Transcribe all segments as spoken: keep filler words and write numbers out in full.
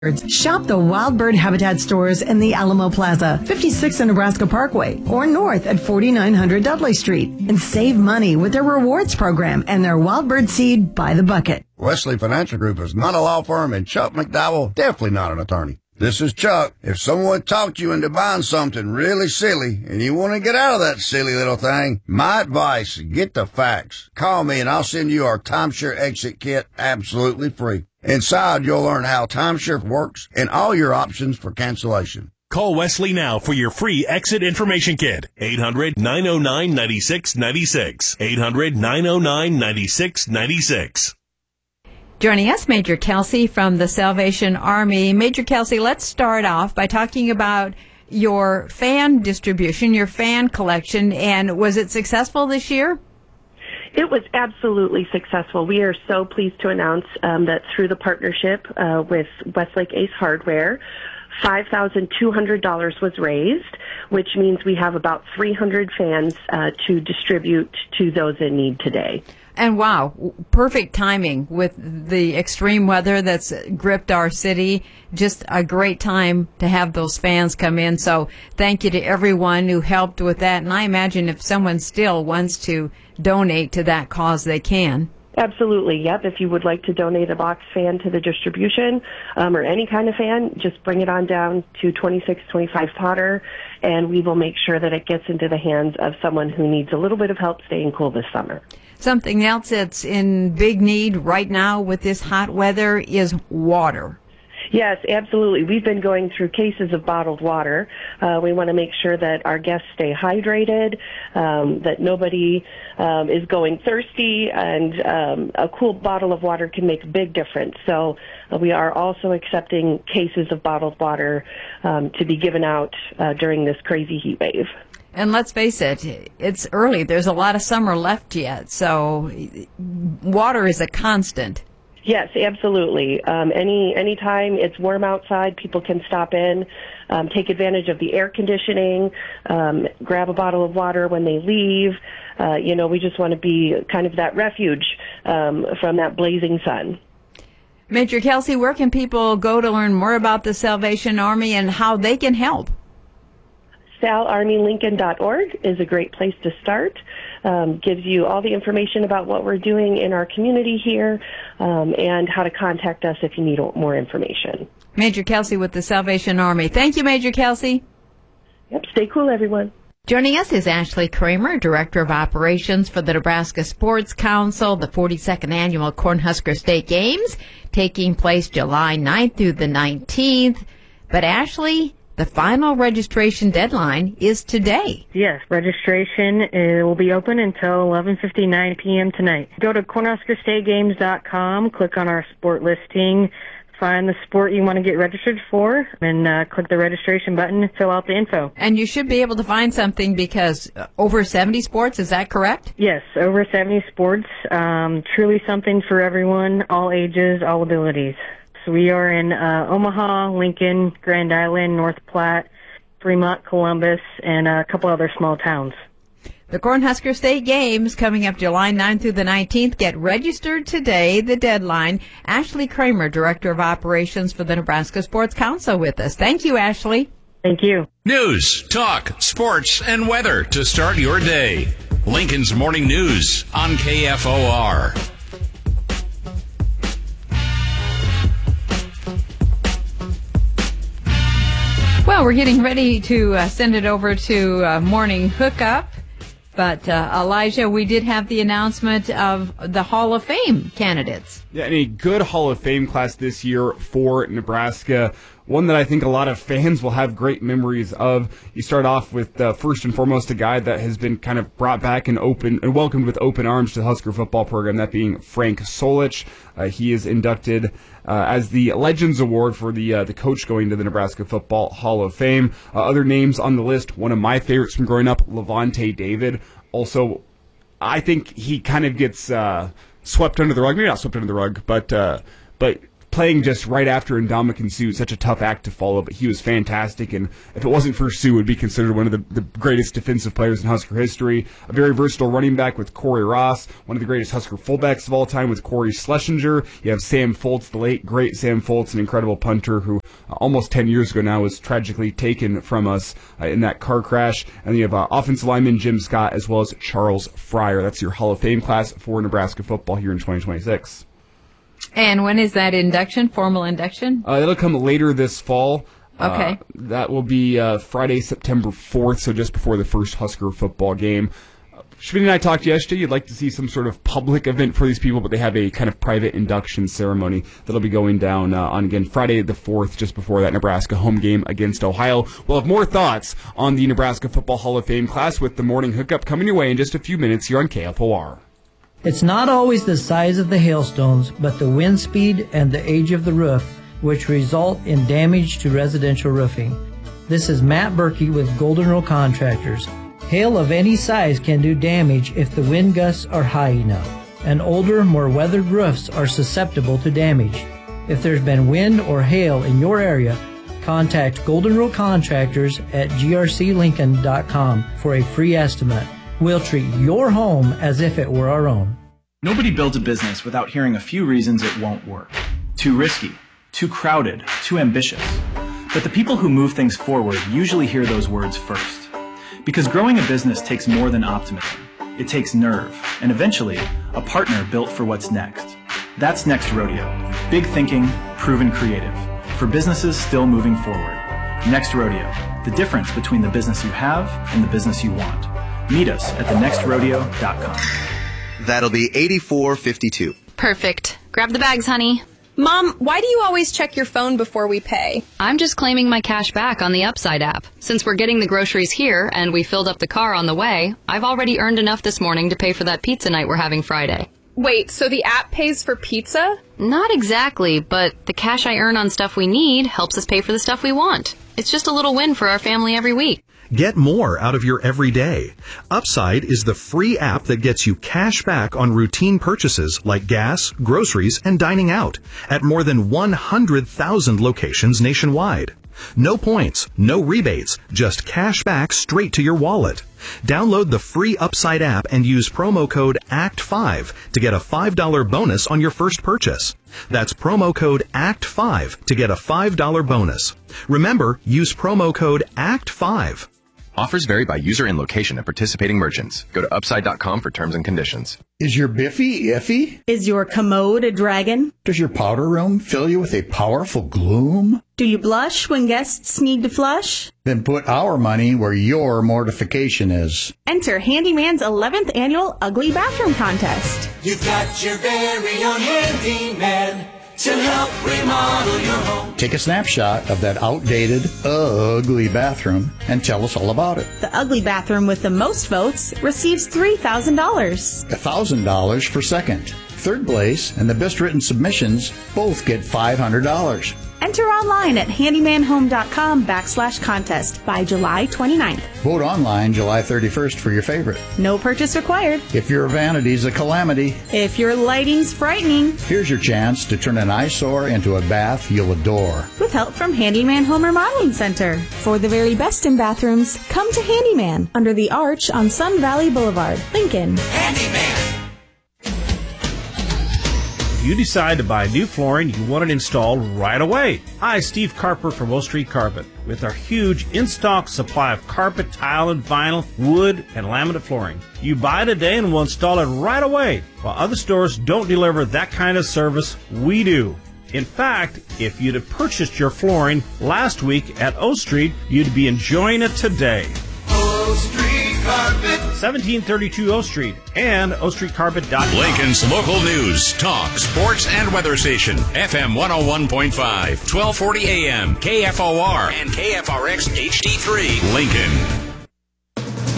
Shop the Wild Bird Habitat stores in the Alamo Plaza, fifty-six in Nebraska Parkway, or north at forty-nine hundred Dudley Street, and save money with their rewards program and their Wild Bird seed by the bucket. Wesley Financial Group is not a law firm, and Chuck McDowell definitely not an attorney. This is Chuck. If someone talked you into buying something really silly and you want to get out of that silly little thing, my advice, get the facts. Call me and I'll send you our timeshare exit kit absolutely free. Inside, you'll learn how timeshare works and all your options for cancellation. Call Wesley now for your free exit information kit. eight hundred, nine oh nine, nine six nine six. eight hundred, nine oh nine, nine six nine six. Joining us, Major Kelsey from the Salvation Army. Major Kelsey, let's start off by talking about your fan distribution, your fan collection, and was it successful this year? It was absolutely successful. We are so pleased to announce um, that through the partnership uh, with Westlake Ace Hardware, five thousand two hundred dollars was raised, which means we have about three hundred fans uh, to distribute to those in need today. And wow, perfect timing with the extreme weather that's gripped our city. Just a great time to have those fans come in. So thank you to everyone who helped with that. And I imagine if someone still wants to donate to that cause, they can. Absolutely, yep. If you would like to donate a box fan to the distribution um, or any kind of fan, just bring it on down to twenty-six twenty-five Potter, and we will make sure that it gets into the hands of someone who needs a little bit of help staying cool this summer. Something else that's in big need right now with this hot weather is water. Yes, absolutely. We've been going through cases of bottled water. Uh, we want to make sure that our guests stay hydrated, um, that nobody um, is going thirsty, and um, a cool bottle of water can make a big difference. So uh, we are also accepting cases of bottled water um, to be given out uh, during this crazy heat wave. And let's face it, it's early. There's a lot of summer left yet, so water is a constant. Yes, absolutely. Um, any any time it's warm outside, people can stop in, um, take advantage of the air conditioning, um, grab a bottle of water when they leave. Uh, you know, we just want to be kind of that refuge um, from that blazing sun. Major Kelsey, where can people go to learn more about the Salvation Army and how they can help? sal army lincoln dot org is a great place to start. Um, gives you all the information about what we're doing in our community here um, and how to contact us if you need more information. Major Kelsey with the Salvation Army. Thank you, Major Kelsey. Yep, stay cool, everyone. Joining us is Ashley Kramer, Director of Operations for the Nebraska Sports Council, the forty-second Annual Cornhusker State Games, taking place July ninth through the nineteenth. But Ashley, the final registration deadline is today. Yes, registration uh, will be open until eleven fifty-nine p.m. tonight. Go to cornhusker state games dot com, click on our sport listing, find the sport you want to get registered for, and uh, click the registration button, fill out the info. And you should be able to find something because over seventy sports, is that correct? Yes, over seventy sports. Um, truly something for everyone, all ages, all abilities. So we are in uh, Omaha, Lincoln, Grand Island, North Platte, Fremont, Columbus, and a couple other small towns. The Cornhusker State Games coming up July ninth through the nineteenth. Get registered today, the deadline. Ashley Kramer, Director of Operations for the Nebraska Sports Council with us. Thank you, Ashley. Thank you. News, talk, sports, and weather to start your day. Lincoln's Morning News on K F O R. Well, we're getting ready to uh, send it over to uh, Morning Hookup. But, uh, Elijah, we did have the announcement of the Hall of Fame candidates. Yeah, and a good Hall of Fame class this year for Nebraska. One that I think a lot of fans will have great memories of. You start off with, uh, first and foremost, a guy that has been kind of brought back and open and welcomed with open arms to the Husker football program, that being Frank Solich. Uh, he is inducted uh, as the Legends Award for the uh, the coach going to the Nebraska Football Hall of Fame. Uh, other names on the list, one of my favorites from growing up, Levante David. Also, I think he kind of gets uh, swept under the rug. Maybe not swept under the rug, but uh, but playing just right after Ndamukong Suh, such a tough act to follow, but he was fantastic, and if it wasn't for Suh, would be considered one of the, the greatest defensive players in Husker history. A very versatile running back with Corey Ross, one of the greatest Husker fullbacks of all time with Corey Schlesinger. You have Sam Foltz, the late, great Sam Foltz, an incredible punter who uh, almost ten years ago now was tragically taken from us uh, in that car crash. And you have uh, offensive lineman Jim Scott as well as Charles Fryer. That's your Hall of Fame class for Nebraska football here in twenty twenty-six. And when is that induction, formal induction? Uh, it'll come later this fall. Okay. Uh, that will be uh, Friday, September fourth, so just before the first Husker football game. Uh, Schmidt and I talked yesterday. You'd like to see some sort of public event for these people, but they have a kind of private induction ceremony that'll be going down uh, on, again, Friday the fourth, just before that Nebraska home game against Ohio. We'll have more thoughts on the Nebraska Football Hall of Fame class with the morning hookup coming your way in just a few minutes here on K F O R. It's not always the size of the hailstones, but the wind speed and the age of the roof, which result in damage to residential roofing. This is Matt Berkey with Golden Rule Contractors. Hail of any size can do damage if the wind gusts are high enough, and older, more weathered roofs are susceptible to damage. If there's been wind or hail in your area, contact Golden Rule Contractors at g r c lincoln dot com for a free estimate. We'll treat your home as if it were our own. Nobody builds a business without hearing a few reasons it won't work. Too risky, too crowded, too ambitious. But the people who move things forward usually hear those words first. Because growing a business takes more than optimism. It takes nerve, and eventually, a partner built for what's next. That's Next Rodeo. Big thinking, proven creative. For businesses still moving forward. Next Rodeo. The difference between the business you have and the business you want. Meet us at the next rodeo dot com. That'll be eighty-four fifty-two. Perfect. Grab the bags, honey. Mom, why do you always check your phone before we pay? I'm just claiming my cash back on the Upside app. Since we're getting the groceries here and we filled up the car on the way, I've already earned enough this morning to pay for that pizza night we're having Friday. Wait, so the app pays for pizza? Not exactly, but the cash I earn on stuff we need helps us pay for the stuff we want. It's just a little win for our family every week. Get more out of your everyday. Upside is the free app that gets you cash back on routine purchases like gas, groceries, and dining out at more than one hundred thousand locations nationwide. No points, no rebates, just cash back straight to your wallet. Download the free Upside app and use promo code A C T five to get a five dollars bonus on your first purchase. That's promo code A C T five to get a five dollars bonus. Remember, use promo code A C T five. Offers vary by user and location at participating merchants. Go to upside dot com for terms and conditions. Is your Biffy iffy? Is your commode a dragon? Does your powder room fill you with a powerful gloom? Do you blush when guests need to flush? Then put our money where your mortification is. Enter Handyman's eleventh annual Ugly Bathroom Contest. You've got your very own handyman to help remodel your home. Take a snapshot of that outdated, ugly bathroom and tell us all about it. The ugly bathroom with the most votes receives three thousand dollars. one thousand dollars for second. Third place and the best written submissions both get five hundred dollars. Enter online at handymanhome.com backslash contest by July twenty-ninth. Vote online July thirty-first for your favorite. No purchase required. If your vanity's a calamity. If your lighting's frightening. Here's your chance to turn an eyesore into a bath you'll adore. With help from Handyman Home Remodeling Center. For the very best in bathrooms, come to Handyman under the arch on Sun Valley Boulevard, Lincoln. Handyman. You decide to buy new flooring, you want it installed right away. Hi, Steve Carper from O Street Carpet. With our huge in-stock supply of carpet, tile, and vinyl, wood, and laminate flooring. You buy today and we'll install it right away. While other stores don't deliver that kind of service, we do. In fact, if you'd have purchased your flooring last week at O Street, you'd be enjoying it today. O Street Carpet. seventeen thirty-two O Street and O Street Carpet dot com. Lincoln's local news, talk, sports, and weather station. F M one oh one point five, twelve forty A M, K F O R, and K F R X H D three, Lincoln.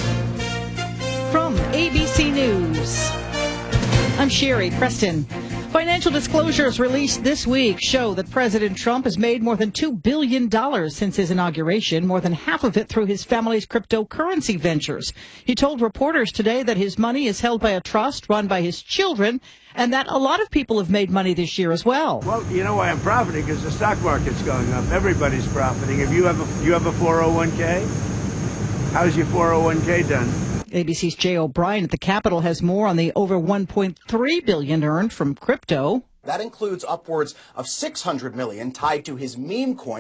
From A B C News, I'm Sherry Preston. Financial disclosures released this week show that President Trump has made more than two billion dollars since his inauguration, more than half of it through his family's cryptocurrency ventures. He told reporters today that his money is held by a trust run by his children, and that a lot of people have made money this year as well. Well, you know why I'm profiting? Because the stock market's going up. Everybody's profiting. If you have a, you have a four oh one k, how's your four oh one k done? A B C's Jay O'Brien at the Capitol has more on the over one point three billion dollars earned from crypto. That includes upwards of six hundred million dollars tied to his meme coin.